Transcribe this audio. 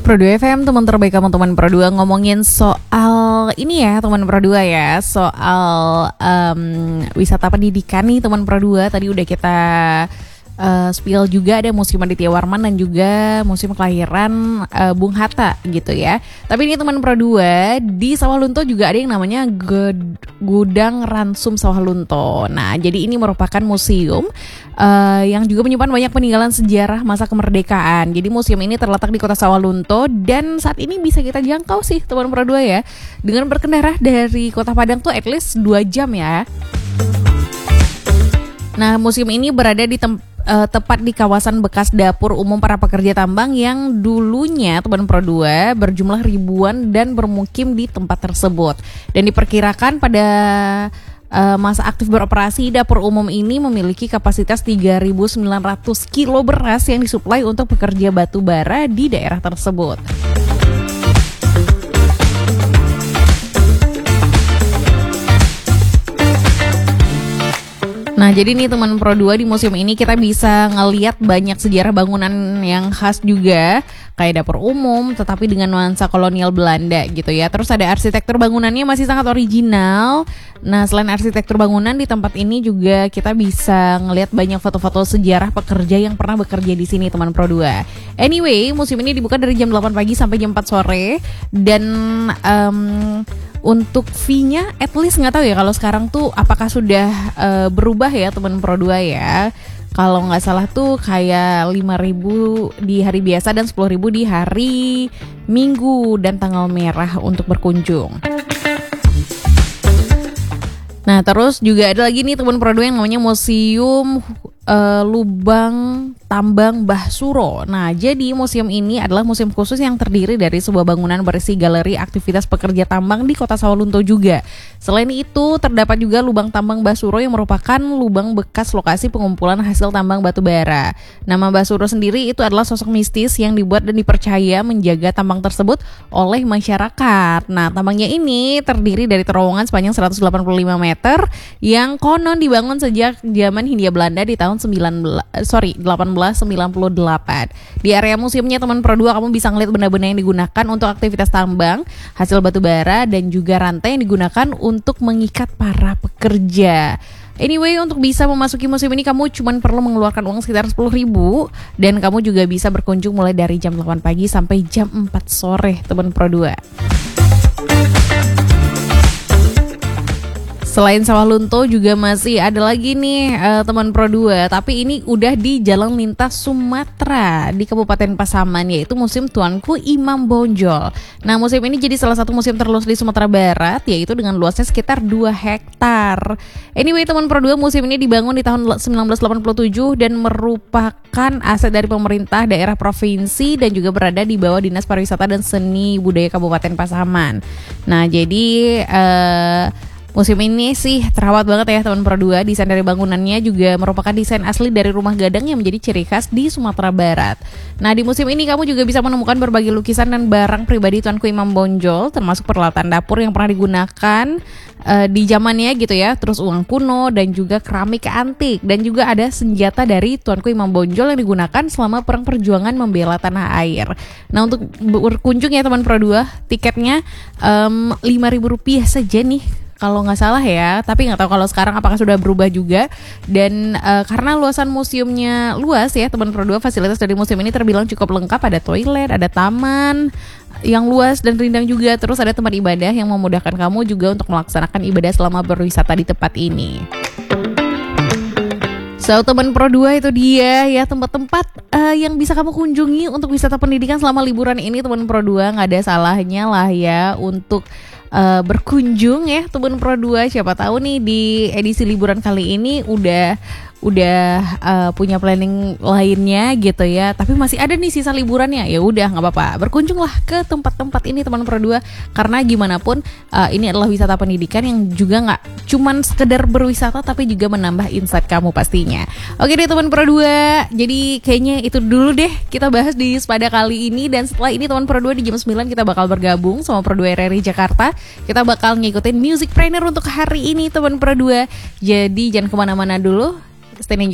Pro 2 FM, teman terbaik kamu, teman Pro 2, ngomongin soal ini ya teman Pro 2 ya, soal wisata pendidikan nih teman Pro 2. Tadi udah kita spill juga, ada Museum Aditya Warman dan juga Museum Kelahiran Bung Hatta gitu ya. Tapi ini teman Pro 2, di Sawah Lunto juga ada yang namanya Gudang Ransum Sawah Lunto. Nah, jadi ini merupakan museum yang juga menyimpan banyak peninggalan sejarah masa kemerdekaan. Jadi museum ini terletak di kota Sawah Lunto dan saat ini bisa kita jangkau sih teman Pro 2 ya, dengan berkendara dari Kota Padang tuh at least 2 jam ya. Nah, museum ini berada di tepat di kawasan bekas dapur umum para pekerja tambang yang dulunya teman Pro 2 berjumlah ribuan dan bermukim di tempat tersebut. Dan diperkirakan pada masa aktif beroperasi, dapur umum ini memiliki kapasitas 3.900 kilo beras yang disuplai untuk pekerja batu bara di daerah tersebut. Nah, jadi nih teman Pro 2, di museum ini kita bisa ngeliat banyak sejarah bangunan yang khas juga, kayak dapur umum tetapi dengan nuansa kolonial Belanda gitu ya. Terus ada arsitektur bangunannya masih sangat original. Nah, selain arsitektur bangunan, di tempat ini juga kita bisa ngeliat banyak foto-foto sejarah pekerja yang pernah bekerja di sini teman Pro 2. Anyway, museum ini dibuka dari jam 8 pagi sampai jam 4 sore dan untuk fee-nya at least nggak tahu ya kalau sekarang tuh apakah sudah berubah ya teman Pro 2 ya. Kalau nggak salah tuh kayak 5.000 di hari biasa dan 10.000 di hari Minggu dan tanggal merah untuk berkunjung. Nah, terus juga ada lagi nih teman Pro 2 yang namanya Museum Lubang Tambang Mbah Suro. Nah, jadi museum ini adalah museum khusus yang terdiri dari sebuah bangunan berisi galeri aktivitas pekerja tambang di kota Sawah Lunto juga. Selain itu, terdapat juga lubang tambang Mbah Suro yang merupakan lubang bekas lokasi pengumpulan hasil tambang batu bara. Nama Mbah Suro sendiri itu adalah sosok mistis yang dibuat dan dipercaya menjaga tambang tersebut oleh masyarakat. Nah, tambangnya ini terdiri dari terowongan sepanjang 185 meter yang konon dibangun sejak zaman Hindia Belanda di tahun 1898. Di area museumnya teman Pro 2 kamu bisa ngeliat benda-benda yang digunakan untuk aktivitas tambang, hasil batu bara dan juga rantai yang digunakan untuk mengikat para pekerja. Anyway, untuk bisa memasuki museum ini kamu cuma perlu mengeluarkan uang sekitar 10.000 dan kamu juga bisa berkunjung mulai dari jam 8 pagi sampai jam 4 sore teman Pro 2. Selain Sawah Lunto juga masih ada lagi nih teman Pro 2, tapi ini udah di Jalan Lintas Sumatera di Kabupaten Pasaman, yaitu Museum Tuanku Imam Bonjol. Nah, museum ini jadi salah satu museum terluas di Sumatera Barat, yaitu dengan luasnya sekitar 2 hektar. Anyway, teman Pro 2, museum ini dibangun di tahun 1987 dan merupakan aset dari pemerintah daerah provinsi dan juga berada di bawah Dinas Pariwisata dan Seni Budaya Kabupaten Pasaman. Nah, jadi museum ini sih terawat banget ya teman Pro 2. Desain dari bangunannya juga merupakan desain asli dari rumah gadang yang menjadi ciri khas di Sumatera Barat. Nah, di museum ini kamu juga bisa menemukan berbagai lukisan dan barang pribadi Tuanku Imam Bonjol, termasuk peralatan dapur yang pernah digunakan di zamannya gitu ya. Terus uang kuno dan juga keramik antik, dan juga ada senjata dari Tuanku Imam Bonjol yang digunakan selama perang perjuangan membela tanah air. Nah, untuk berkunjung ya teman Pro 2, tiketnya Rp5.000 saja nih kalau nggak salah ya, tapi nggak tahu kalau sekarang apakah sudah berubah juga. Dan karena luasan museumnya luas ya teman Pro 2, fasilitas dari museum ini terbilang cukup lengkap. Ada toilet, ada taman yang luas dan rindang juga. Terus ada tempat ibadah yang memudahkan kamu juga untuk melaksanakan ibadah selama berwisata di tempat ini. So, teman Pro 2, itu dia ya tempat-tempat yang bisa kamu kunjungi untuk wisata pendidikan selama liburan ini teman Pro 2. Nggak ada salahnya lah ya untuk berkunjung ya teman Pro 2. Siapa tahu nih di edisi liburan kali ini udah punya planning lainnya gitu ya, tapi masih ada nih sisa liburannya. Ya udah, nggak apa-apa, berkunjunglah ke tempat-tempat ini teman Pro 2, karena gimana pun ini adalah wisata pendidikan yang juga nggak cuman sekedar berwisata tapi juga menambah insight kamu pastinya. Oke deh teman Pro 2, jadi kayaknya itu dulu deh kita bahas di Spada kali ini. Dan setelah ini teman Pro 2 di jam 9 kita bakal bergabung sama Pro 2 RRI Jakarta. Kita bakal ngikutin Music Trainer untuk hari ini teman Pro 2. Jadi jangan kemana-mana dulu, stay